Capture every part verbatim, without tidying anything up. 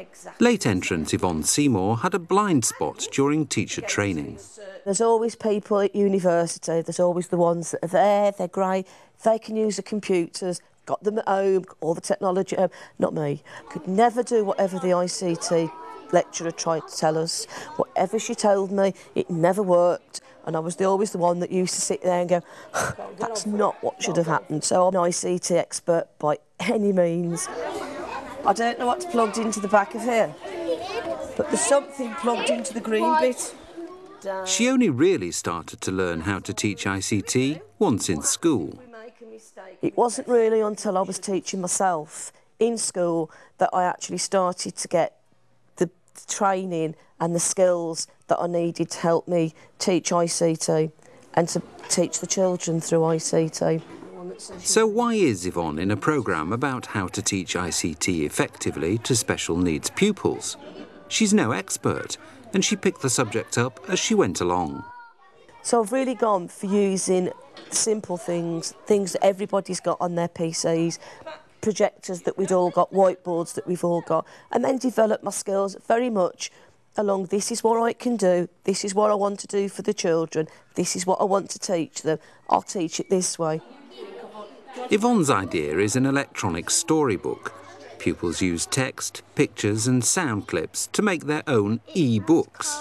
Exactly. Late entrant Yvonne Seymour had a blind spot during teacher training. There's always people at university, there's always the ones that are there, they're great, they can use the computers, got them at home, all the technology at home. Not me. Could never do whatever the I C T lecturer tried to tell us. Whatever she told me, it never worked. And I was the, always the one that used to sit there and go, that's not what should have happened. So I'm an I C T expert by any means. I don't know what's plugged into the back of here, but there's something plugged into the green bit. She only really started to learn how to teach I C T once in school. It wasn't really until I was teaching myself in school that I actually started to get the training and the skills that I needed to help me teach I C T and to teach the children through I C T. So why is Yvonne in a programme about how to teach I C T effectively to special needs pupils? She's no expert, and she picked the subject up as she went along. So I've really gone for using simple things, things that everybody's got on their P Cs, projectors that we've all got, whiteboards that we've all got, and then develop my skills very much along this is what I can do, this is what I want to do for the children, this is what I want to teach them, I'll teach it this way. Yvonne's idea is an electronic storybook. Pupils use text, pictures and sound clips to make their own e-books.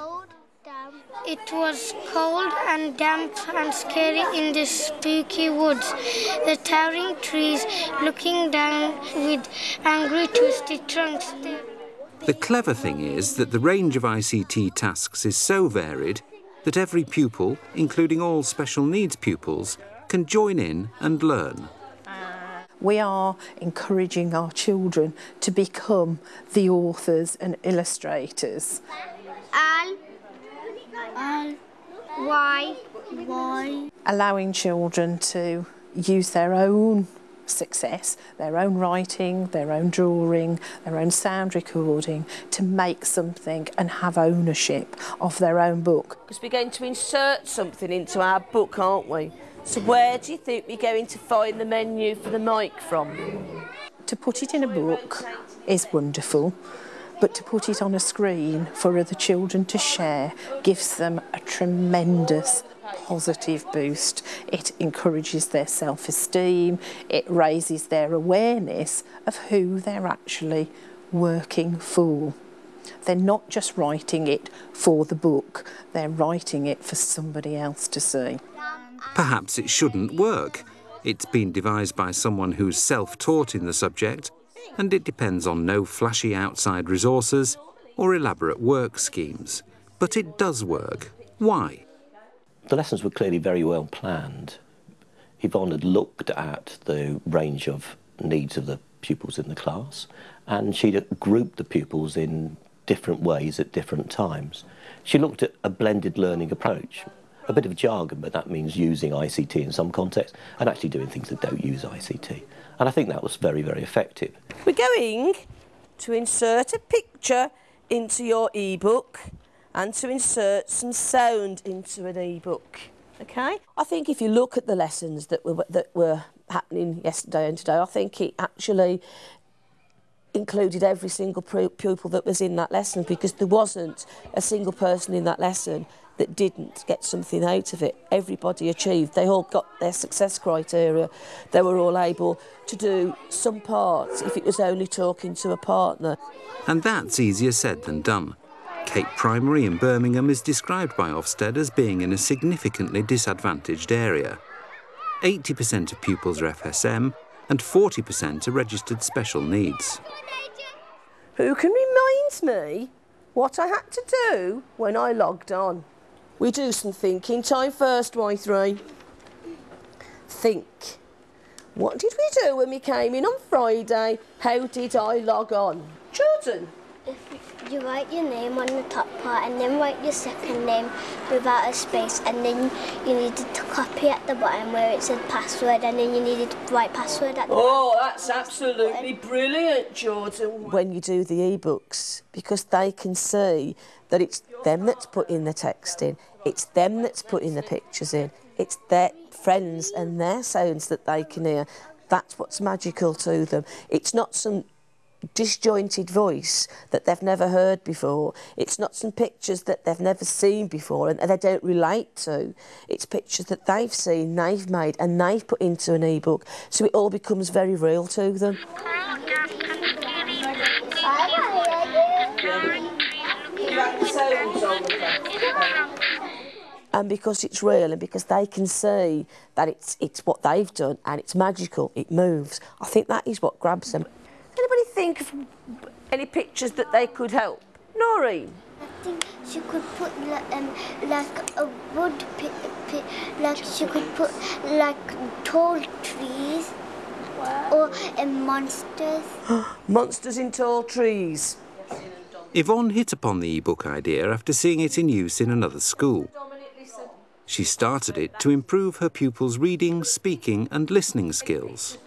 It was cold and damp and scary in the spooky woods. The towering trees looking down with angry twisted trunks. The clever thing is that the range of I C T tasks is so varied that every pupil, including all special needs pupils, can join in and learn. We are encouraging our children to become the authors and illustrators. Al, Al, why, why? Allowing children to use their own success, their own writing, their own drawing, their own sound recording to make something and have ownership of their own book. Because we're going to insert something into our book, aren't we? So where do you think we're going to find the menu for the mic from? To put it in a book is wonderful, but to put it on a screen for other children to share gives them a tremendous positive boost. It encourages their self-esteem, it raises their awareness of who they're actually working for. They're not just writing it for the book, they're writing it for somebody else to see. Perhaps it shouldn't work. It's been devised by someone who's self-taught in the subject, and it depends on no flashy outside resources or elaborate work schemes. But it does work. Why? The lessons were clearly very well planned. Yvonne had looked at the range of needs of the pupils in the class, and she'd grouped the pupils in different ways at different times. She looked at a blended learning approach. A bit of jargon, but that means using I C T in some context and actually doing things that don't use I C T. And I think that was very, very effective. We're going to insert a picture into your e-book and to insert some sound into an e-book, OK? I think if you look at the lessons that were, that were happening yesterday and today, I think it actually included every single pupil that was in that lesson, because there wasn't a single person in that lesson that didn't get something out of it. Everybody achieved. They all got their success criteria. They were all able to do some parts if it was only talking to a partner. And that's easier said than done. Cape Primary in Birmingham is described by Ofsted as being in a significantly disadvantaged area. eighty percent of pupils are F S M and forty percent are registered special needs. Who can remind me what I had to do when I logged on? We do some thinking time first, Y three. Think. What did we do when we came in on Friday? How did I log on? Jordan? If you write your name on the top part and then write your second name without a space, and then you needed to copy at the bottom where it said password, and then you needed to write password at the Oh, bottom. that's absolutely brilliant, Jordan. When you do the e-books, because they can see that it's them that's putting the text in, it's them that's putting the pictures in, it's their friends and their sounds that they can hear. That's what's magical to them. It's not some disjointed voice that they've never heard before. It's not some pictures that they've never seen before and they don't relate to. It's pictures that they've seen, they've made and they've put into an e-book, so it all becomes very real to them. And because it's real and because they can see that it's, it's what they've done and it's magical, it moves, I think that is what grabs them. Anybody think of any pictures that they could help? Noreen? I think she could put like, um, like a wood pit, pit, like she could put like tall trees. Wow. Or um, monsters. Monsters in tall trees. Yvonne hit upon the e-book idea after seeing it in use in another school. She started it to improve her pupils' reading, speaking and listening skills.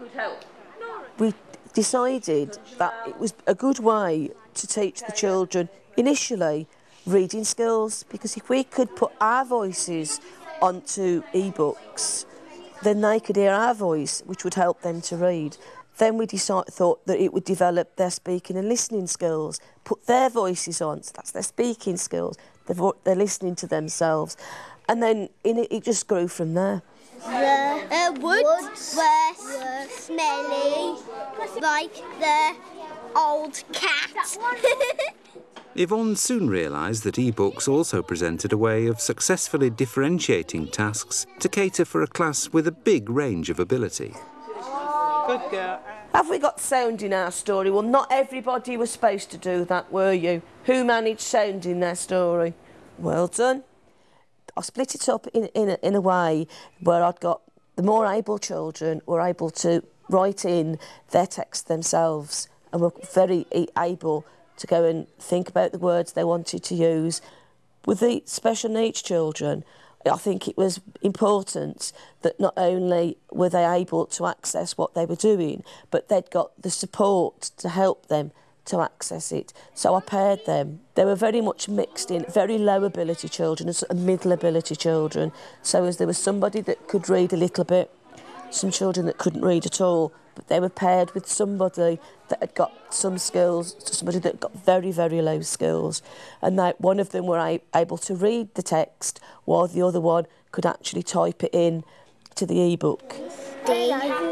We decided that it was a good way to teach the children, initially, reading skills, because if we could put our voices onto e-books, then they could hear our voice, which would help them to read. Then we decided, thought that it would develop their speaking and listening skills, put their voices on, so that's their speaking skills, they're, they're listening to themselves. And then in it, it just grew from there. The uh, woods were smelly, like the old cat. Yvonne soon realised that e-books also presented a way of successfully differentiating tasks to cater for a class with a big range of ability. Good girl. Have we got sound in our story? Well, not everybody was supposed to do that, were you? Who managed sound in their story? Well done. I split it up in, in, a, in a way where I'd got the more able children were able to write in their text themselves and were very able to go and think about the words they wanted to use. With the special needs children, I think it was important that not only were they able to access what they were doing, but they'd got the support to help them to access it. So I paired them. They were very much mixed in, very low ability children and middle ability children. So as there was somebody that could read a little bit, some children that couldn't read at all, but they were paired with somebody that had got some skills, somebody that got very, very low skills. And that one of them were a able to read the text while the other one could actually type it in to the e-book. D,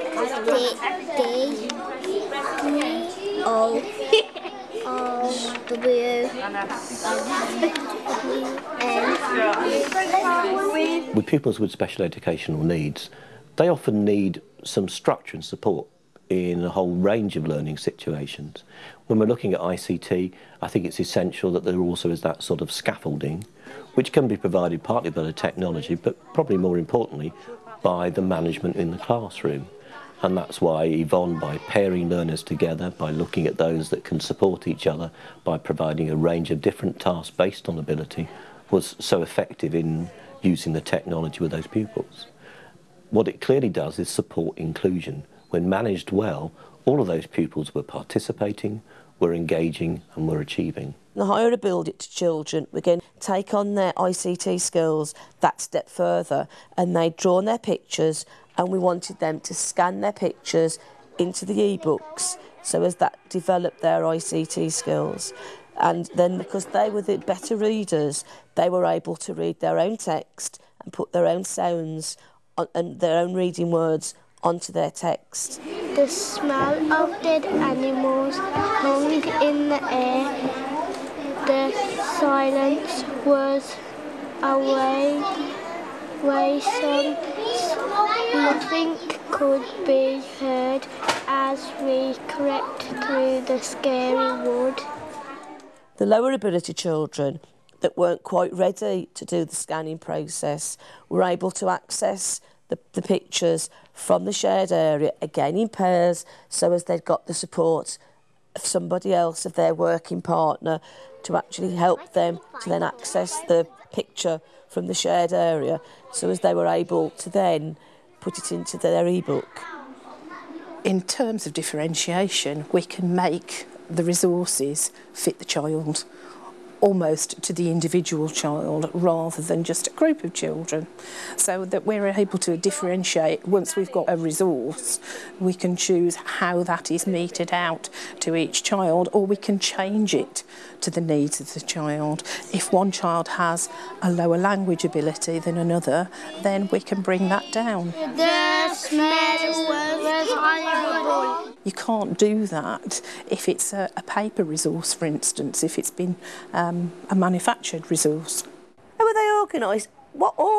D, D, O, O, W, N. With pupils with special educational needs, they often need some structure and support in a whole range of learning situations. When we're looking at I C T, I think it's essential that there also is that sort of scaffolding, which can be provided partly by the technology, but probably more importantly, by the management in the classroom. And that's why Yvonne, by pairing learners together, by looking at those that can support each other, by providing a range of different tasks based on ability, was so effective in using the technology with those pupils. What it clearly does is support inclusion. When managed well, all of those pupils were participating, were engaging and were achieving. The higher ability to children, we can take on their I C T skills that step further, and they'd drawn their pictures and we wanted them to scan their pictures into the e-books so as that developed their I C T skills. And then because they were the better readers, they were able to read their own text and put their own sounds on, and their own reading words onto their text. The smell of dead animals hung in the air. The silence was away, awesome. Nothing could be heard as we crept through the scary wood. The lower ability children that weren't quite ready to do the scanning process were able to access the, the pictures from the shared area, again in pairs, so as they'd got the support of somebody else, of their working partner, to actually help them to then access the picture from the shared area, so as they were able to then put it into their e-book. In terms of differentiation, we can make the resources fit the child. almost to the individual child rather than just a group of children, so that we're able to differentiate. Once we've got a resource, we can choose how that is meted out to each child, or we can change it to the needs of the child. If one child has a lower language ability than another, then we can bring that down. The smell was horrible. You can't do that if it's a, a paper resource, for instance, if it's been um, a manufactured resource. How are they organised? What